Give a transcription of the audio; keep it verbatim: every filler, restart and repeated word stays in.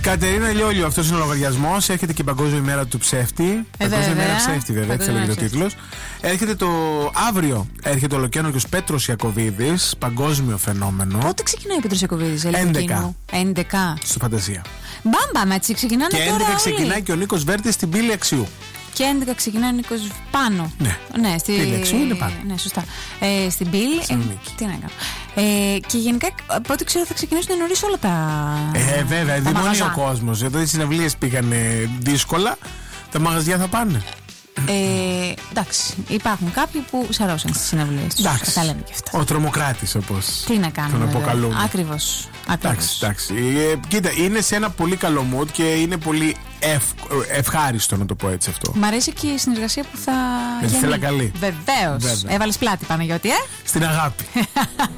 Κατερίνα Λιόλιο, αυτός είναι ο λογαριασμός. Έρχεται και η Παγκόσμια ημέρα του ψεύτη. Ε, Παγκόσμια βέβαια. ημέρα ψεύτη, βέβαια, έτσι λέγεται ο τίτλος. Έρχεται το αύριο. Έρχεται ο ολοκαίρινος Πέτρος Ιακωβίδης. Παγκόσμιο φαινόμενο. Πότε ξεκινάει ο Πέτρος Ιακωβίδης, έντεκα. έντεκα. Στο Φαντασία. Μπάμπα, έτσι ξεκινάνε Και τώρα έντεκα όλοι. ξεκινάει και ο Νίκος Βέρτης στην πύλη Αξιού. Και έντεκα ξεκινάει ο Νίκος πάνω. Ναι. Ναι, στη... Πύλη Αξιού είναι πάνω. Ναι, σωστά. Ε, στην πύλη. Ε, τι να κάνω. Ε, και γενικά, από ό,τι ξέρω, θα ξεκινήσουν νωρίς όλα τα. Ε, βέβαια, δημιουργεί μαγαζιά. ο κόσμος. Εδώ οι συναυλίες πήγανε δύσκολα. Τα μαγαζιά θα πάνε. Ε, εντάξει, υπάρχουν κάποιοι που σαρώσαν στις συναυλίες τους. Εντάξει. Τα λέμε και αυτά. Ο τρομοκράτης, όπως Τι να κάνουμε. τον αποκαλούν. Ακριβώς. Εντάξει, εντάξει. Ε, κοίτα, είναι σε ένα πολύ καλό mood και είναι πολύ ευ, ευχάριστο, να το πω έτσι αυτό. Μ' αρέσει και η συνεργασία που θα. Με τη γίνει. Φελακαλή. Βεβαίως. Βέβαια. Έβαλες πλάτη, Παναγιώτη, ε. Στην αγάπη.